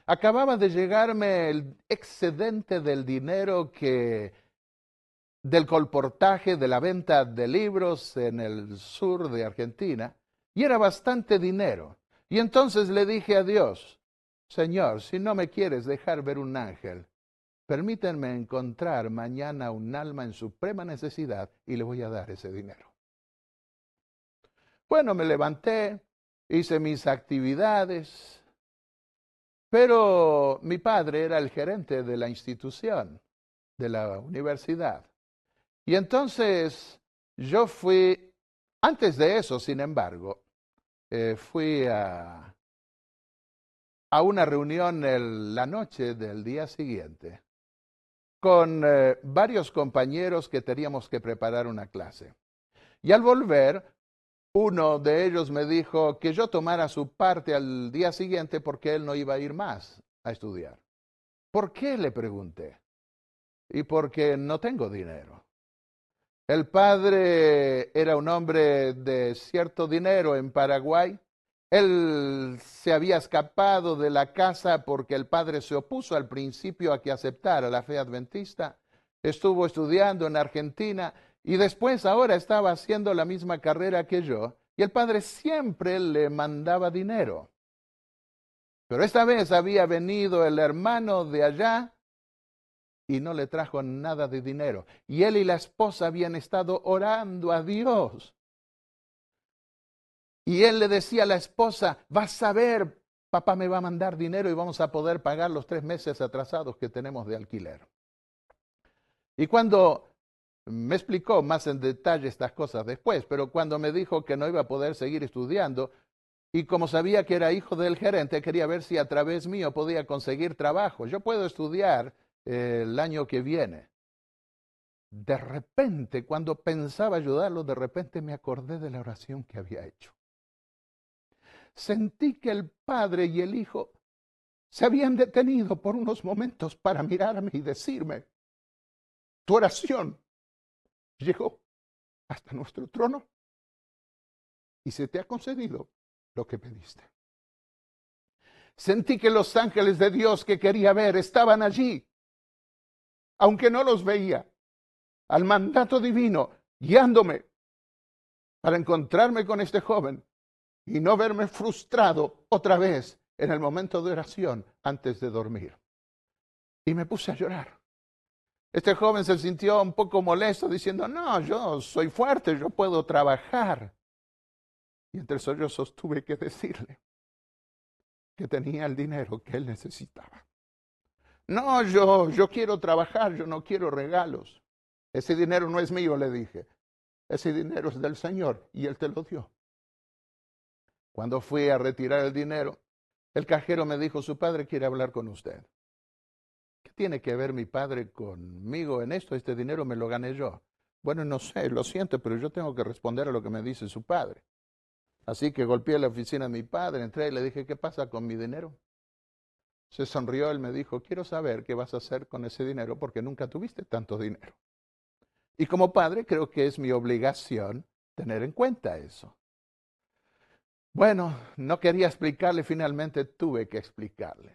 Acababa de llegarme el excedente del dinero del colportaje de la venta de libros en el sur de Argentina, y era bastante dinero. Y entonces le dije a Dios, Señor, si no me quieres dejar ver un ángel, permítanme encontrar mañana un alma en suprema necesidad y le voy a dar ese dinero. Bueno, me levanté, hice mis actividades, pero mi padre era el gerente de la institución, de la universidad. Y entonces yo fui, antes de eso, sin embargo, fui a una reunión la noche del día siguiente con varios compañeros que teníamos que preparar una clase. Y al volver, uno de ellos me dijo que yo tomara su parte al día siguiente porque él no iba a ir más a estudiar. ¿Por qué? Le pregunté. Y porque no tengo dinero. El padre era un hombre de cierto dinero en Paraguay. Él se había escapado de la casa porque el padre se opuso al principio a que aceptara la fe adventista. Estuvo estudiando en Argentina y después ahora estaba haciendo la misma carrera que yo. Y el padre siempre le mandaba dinero. Pero esta vez había venido el hermano de allá y no le trajo nada de dinero. Y él y la esposa habían estado orando a Dios. Y él le decía a la esposa, vas a ver, papá me va a mandar dinero y vamos a poder pagar los 3 meses atrasados que tenemos de alquiler. Y cuando me explicó más en detalle estas cosas después, pero cuando me dijo que no iba a poder seguir estudiando, y como sabía que era hijo del gerente, quería ver si a través mío podía conseguir trabajo. Yo puedo estudiar el año que viene. De repente, cuando pensaba ayudarlo, de repente me acordé de la oración que había hecho. Sentí que el padre y el hijo se habían detenido por unos momentos para mirarme y decirme, tu oración llegó hasta nuestro trono y se te ha concedido lo que pediste. Sentí que los ángeles de Dios que quería ver estaban allí, aunque no los veía, al mandato divino, guiándome para encontrarme con este joven y no verme frustrado otra vez en el momento de oración antes de dormir. Y me puse a llorar. Este joven se sintió un poco molesto diciendo, no, yo soy fuerte, yo puedo trabajar. Y entre sollozos tuve que decirle que tenía el dinero que él necesitaba. No, yo quiero trabajar, yo no quiero regalos. Ese dinero no es mío, le dije. Ese dinero es del Señor y Él te lo dio. Cuando fui a retirar el dinero, el cajero me dijo, su padre quiere hablar con usted. ¿Qué tiene que ver mi padre conmigo en esto? Este dinero me lo gané yo. Bueno, no sé, lo siento, pero yo tengo que responder a lo que me dice su padre. Así que golpeé la oficina de mi padre, entré y le dije, ¿qué pasa con mi dinero? Se sonrió, él me dijo, quiero saber qué vas a hacer con ese dinero porque nunca tuviste tanto dinero. Y como padre creo que es mi obligación tener en cuenta eso. Bueno, no quería explicarle, finalmente tuve que explicarle.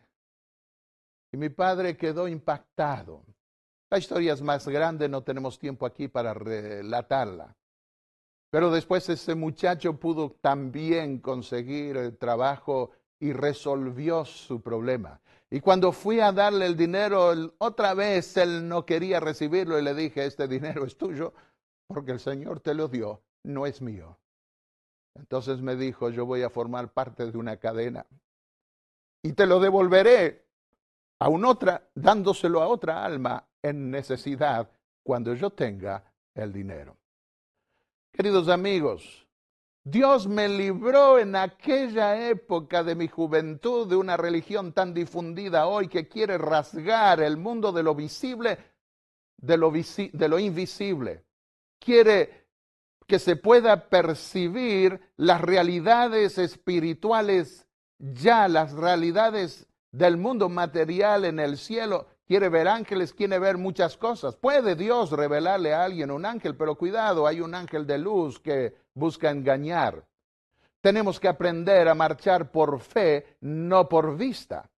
Y mi padre quedó impactado. La historia es más grande, no tenemos tiempo aquí para relatarla. Pero después ese muchacho pudo también conseguir el trabajo y resolvió su problema. Y cuando fui a darle el dinero, otra vez él no quería recibirlo y le dije, este dinero es tuyo porque el Señor te lo dio, no es mío. Entonces me dijo, yo voy a formar parte de una cadena y te lo devolveré a dándoselo a otra alma en necesidad cuando yo tenga el dinero. Queridos amigos, Dios me libró en aquella época de mi juventud de una religión tan difundida hoy que quiere rasgar el mundo de lo visible, de lo invisible. Quiere que se pueda percibir las realidades espirituales ya, las realidades del mundo material en el cielo. Quiere ver ángeles, quiere ver muchas cosas. Puede Dios revelarle a alguien un ángel, pero cuidado, hay un ángel de luz que busca engañar. Tenemos que aprender a marchar por fe, no por vista.